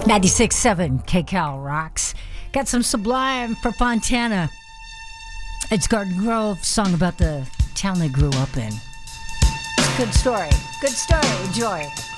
96.7 KCal rocks. Got some Sublime for Fontana. It's Garden Grove, song about the town they grew up in. Good story. Good story. Enjoy.